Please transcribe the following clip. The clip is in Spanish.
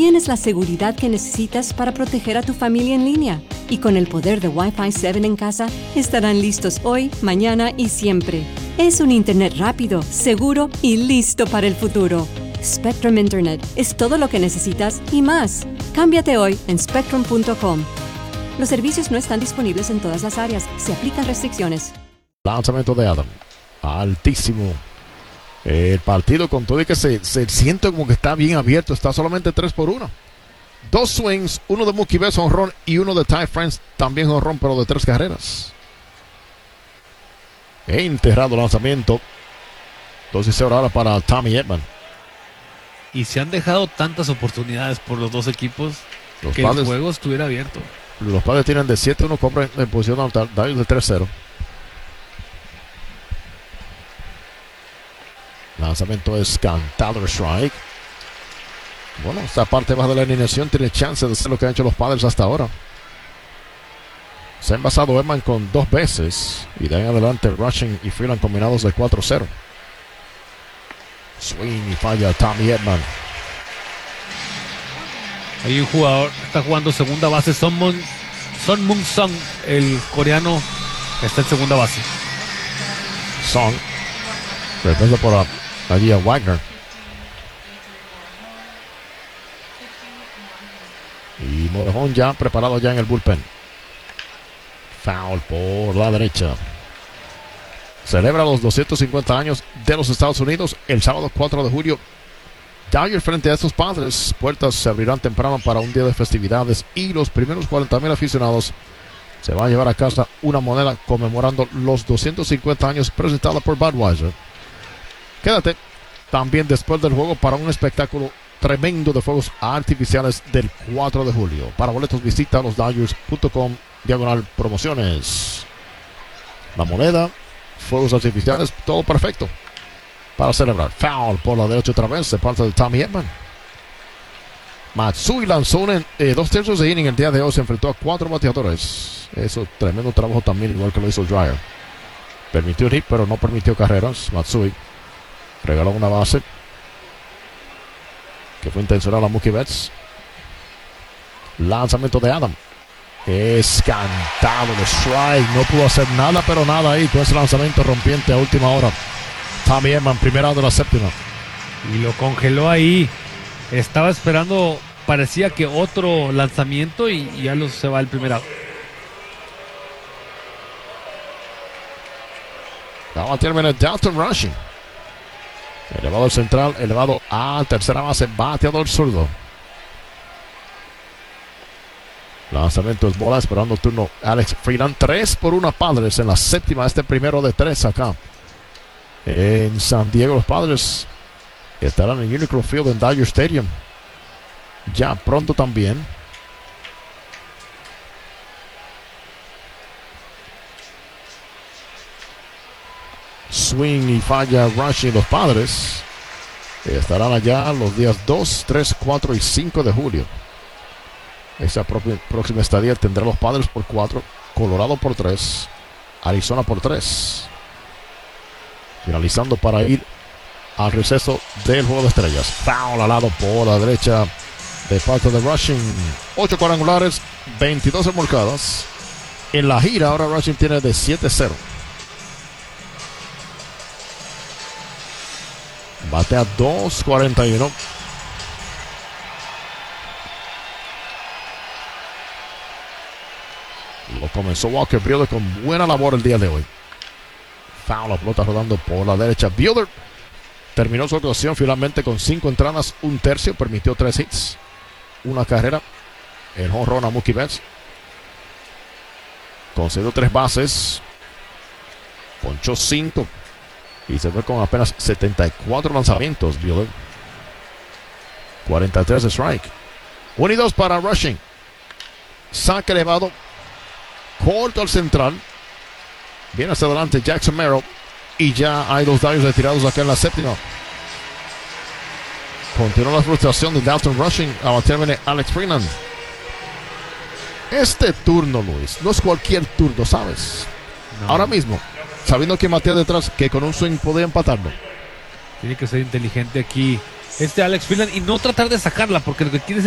tienes la seguridad que necesitas para proteger a tu familia en línea. Y con el poder de Wi-Fi 7 en casa, estarán listos hoy, mañana y siempre. Es un Internet rápido, seguro y listo para el futuro. Spectrum Internet es todo lo que necesitas y más. Cámbiate hoy en spectrum.com. Los servicios no están disponibles en todas las áreas. Se aplican restricciones. Lanzamiento de Adam. Altísimo. El partido con todo y que se siente como que está bien abierto. Está solamente 3-1. 2 swings, uno de Mookie Betts jonrón y uno de Ty France también jonrón, pero de 3 carreras. Enterrado lanzamiento. Entonces ahora para Tommy Edman. Y se han dejado tantas oportunidades por los dos equipos que el juego estuviera abierto. Los Padres tienen de 7-1, compran en posición alta, Dodgers de 3-0. Lanzamiento es cantado, strike. Bueno, esta parte baja de la alineación tiene chance de hacer lo que han hecho los Padres hasta ahora. Se ha envasado Edman con 2 veces. Y de ahí en adelante Rushing y Freeland combinados de 4-0. Swing y falla Tommy Edman. Hay un jugador, está jugando segunda base, Son Moon Sung, el coreano que está en segunda base. Song. Reemplaza por allí a Wagner. Y Morejón ya preparado ya en el bullpen. Foul por la derecha. Celebra los 250 años de los Estados Unidos el sábado 4 de julio. Dodgers frente a estos Padres. Puertas se abrirán temprano para un día de festividades y los primeros 40,000 aficionados se van a llevar a casa una moneda conmemorando los 250 años presentada por Budweiser. Quédate también después del juego para un espectáculo tremendo de fuegos artificiales del 4 de julio. Para boletos visita losdodgers.com/promociones. La moneda, fuegos artificiales, todo perfecto para celebrar. Foul por la derecha otra vez, se parte de Tommy Edman. Matsui lanzó en 2/3 de inning el día de hoy, se enfrentó a 4 bateadores. Eso, tremendo trabajo también, igual que lo hizo Dreyer. Permitió hit, pero no permitió carreras. Matsui regaló una base que fue intencional a Mookie Betts. Lanzamiento de Adam. Es cantado el strike. No pudo hacer nada, pero nada ahí con ese lanzamiento rompiente a última hora. Tommy Edman, primera de la séptima. Y lo congeló ahí. Estaba esperando, parecía que otro lanzamiento y ya se va el primer out. Vamos a terminar Dalton Rushing. Elevado al central, elevado a tercera base, bateador zurdo. Lanzamiento es bola, esperando el turno Alex Freeland. 3-1 Padres en la séptima, primero de 3 acá en San Diego. Los Padres estarán en Unicron Field en Dodger Stadium ya pronto también. Swing y falla Rushing. Los Padres estarán allá los días 2, 3, 4 y 5 de julio. Esa próxima estadía tendrá los Padres por 4, Colorado por 3, Arizona por 3. Finalizando para ir al receso del juego de estrellas. Foul al lado por la derecha de parte de Rushing. 8 cuadrangulares, 22 remolcadas. En la gira ahora Rushing tiene de 7-0. Batea 2.41. Lo comenzó Walker Buehler con buena labor el día de hoy. Foul, la pelota rodando por la derecha. Buehler terminó su actuación finalmente con 5 entradas, 1/3, permitió 3 hits, 1 carrera. El jonrón a Mookie Betts. Concedió 3 bases, ponchó 5 y se fue con apenas 74 lanzamientos. Buehler, 43 de strike. 1 y 2 para Rushing. Saque elevado, corto al central. Viene hacia adelante Jackson Merrill. Y ya hay los Dodgers retirados acá en la séptima. Continúa la frustración de Dalton Rushing. Ahora termina Alex Freeland. Este turno, Luis, no es cualquier turno, ¿sabes? No. Ahora mismo, sabiendo que Matías detrás, que con un swing podía empatarlo. Tiene que ser inteligente aquí Alex Freeland y no tratar de sacarla, porque lo que quiere es